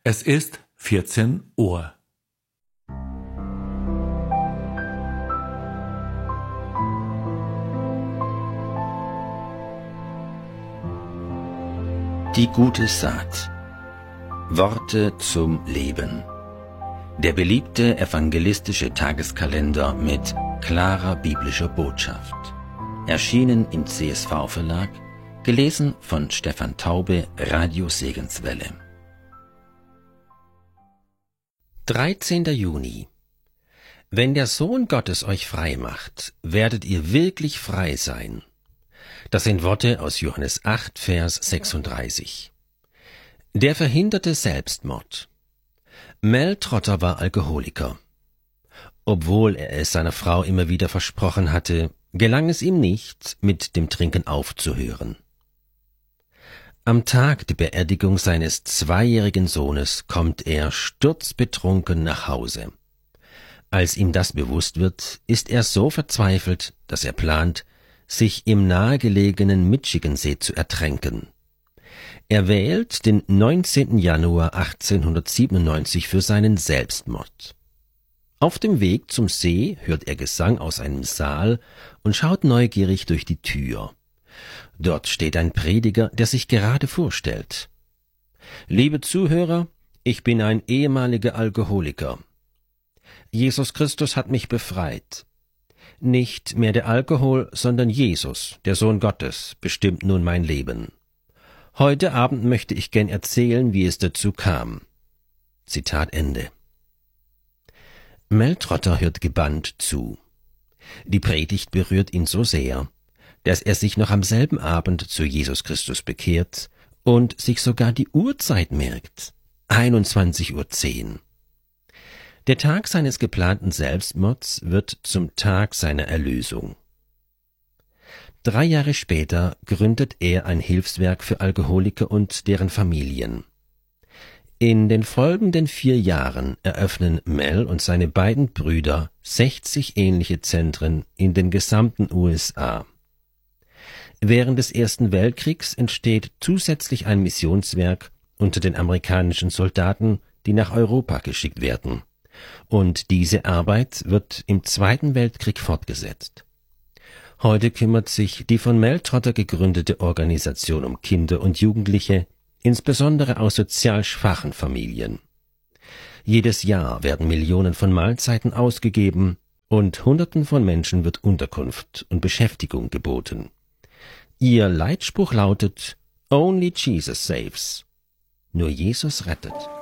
Es ist 14 Uhr. Die gute Saat. Worte zum Leben. Der beliebte evangelistische Tageskalender mit klarer biblischer Botschaft. Erschienen im CSV-Verlag, gelesen von Stefan Taube, Radio Segenswelle. 13. Juni. Wenn der Sohn Gottes euch frei macht, werdet ihr wirklich frei sein. Das sind Worte aus Johannes 8, Vers 36. Der verhinderte Selbstmord. Mel Trotter war Alkoholiker. Obwohl er es seiner Frau immer wieder versprochen hatte, gelang es ihm nicht, mit dem Trinken aufzuhören. Am Tag der Beerdigung seines 2-jährigen Sohnes kommt er sturzbetrunken nach Hause. Als ihm das bewusst wird, ist er so verzweifelt, dass er plant, sich im nahegelegenen Michigansee zu ertränken. Er wählt den 19. Januar 1897 für seinen Selbstmord. Auf dem Weg zum See hört er Gesang aus einem Saal und schaut neugierig durch die Tür. Dort steht ein Prediger, der sich gerade vorstellt. Liebe Zuhörer, ich bin ein ehemaliger Alkoholiker. Jesus Christus hat mich befreit. Nicht mehr der Alkohol, sondern Jesus, der Sohn Gottes, bestimmt nun mein Leben. Heute Abend möchte ich gern erzählen, wie es dazu kam. Zitat Ende. Mel Trotter hört gebannt zu. Die Predigt berührt ihn so sehr, dass er sich noch am selben Abend zu Jesus Christus bekehrt und sich sogar die Uhrzeit merkt. 21:10 Uhr. Der Tag seines geplanten Selbstmords wird zum Tag seiner Erlösung. 3 Jahre später gründet er ein Hilfswerk für Alkoholiker und deren Familien. In den folgenden 4 Jahren eröffnen Mel und seine beiden Brüder 60 ähnliche Zentren in den gesamten USA. Während des Ersten Weltkriegs entsteht zusätzlich ein Missionswerk unter den amerikanischen Soldaten, die nach Europa geschickt werden. Und diese Arbeit wird im Zweiten Weltkrieg fortgesetzt. Heute kümmert sich die von Mel Trotter gegründete Organisation um Kinder und Jugendliche, insbesondere aus sozial schwachen Familien. Jedes Jahr werden Millionen von Mahlzeiten ausgegeben und Hunderten von Menschen wird Unterkunft und Beschäftigung geboten. Ihr Leitspruch lautet: Only Jesus saves. Nur Jesus rettet.